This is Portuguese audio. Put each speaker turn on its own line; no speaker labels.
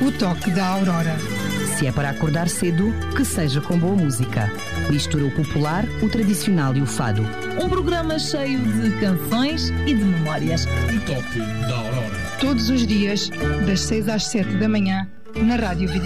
O toque da aurora.
Se é para acordar cedo, que seja com boa música. Mistura o popular, o tradicional e o fado.
Um programa cheio de canções e de memórias.
O toque da aurora.
Todos os dias, das 6 às 7 da manhã, na Rádio Vida.